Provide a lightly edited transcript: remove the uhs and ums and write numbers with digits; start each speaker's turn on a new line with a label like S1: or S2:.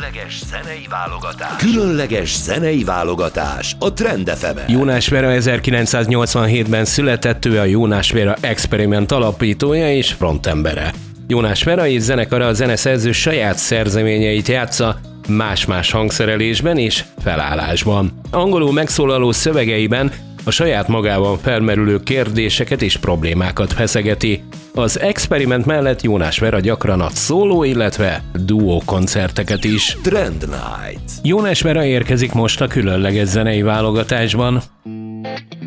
S1: Különleges zenei válogatás a Trend FM-en.
S2: Jónás Vera 1987-ben született, ő a Jónás Vera Experiment alapítója és frontembere. Jónás Vera és zenekara a zeneszerző saját szerzeményeit játsza, más-más hangszerelésben és felállásban. Angolul megszólaló szövegeiben a saját magában felmerülő kérdéseket és problémákat feszegeti. Az Experiment mellett Jónás Vera gyakran ad szóló, illetve duó koncerteket is.
S1: Trend Night.
S2: Jónás Vera érkezik most a különleges zenei válogatásban.